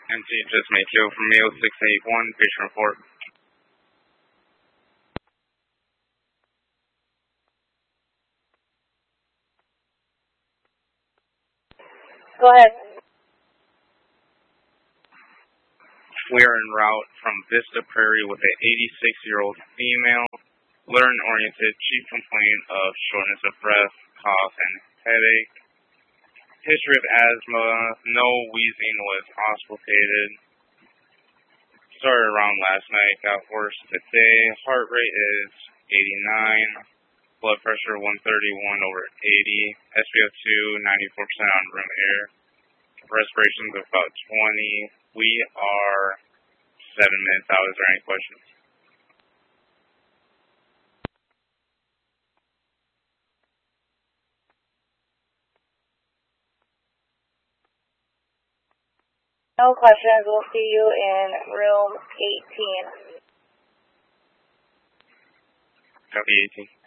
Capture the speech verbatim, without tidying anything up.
M C just made Joe from Mayo six eight one, patient report. Go ahead. We are en route from Vista Prairie with an eighty-six-year-old female, learn-oriented, chief complaint of shortness of breath, cough, and headache. History of asthma, no wheezing, was auscultated. Started around last night, got worse today. Heart rate is eighty-nine, blood pressure one thirty-one over eighty, S p O two ninety-four percent on room air, respirations of about twenty. We are seven minutes out. Is there any questions? No questions. We'll see you in room eighteen. Copy eighteen.